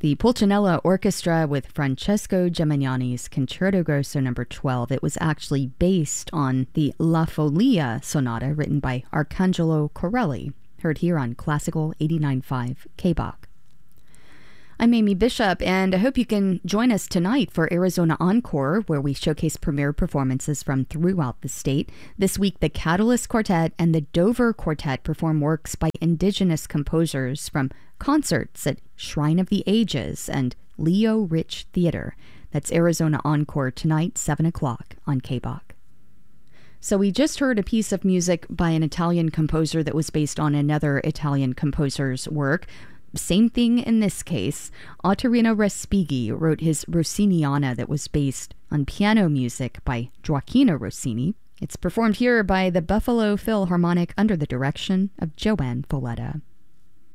The Pulcinella Orchestra with Francesco Gemignani's Concerto Grosso No. 12. It was actually based on the La Follia Sonata written by Arcangelo Corelli, heard here on Classical 89.5 KBOK. I'm Amy Bishop, and I hope you can join us tonight for Arizona Encore, where we showcase premiere performances from throughout the state. This week, the Catalyst Quartet and the Dover Quartet perform works by indigenous composers from concerts at Shrine of the Ages and Leo Rich Theater. That's Arizona Encore tonight, 7 o'clock on KBOK. So we just heard a piece of music by an Italian composer that was based on another Italian composer's work. Same thing in this case. Ottorino Respighi wrote his Rossiniana that was based on piano music by Gioacchino Rossini. It's performed here by the Buffalo Philharmonic under the direction of Joanne Valletta.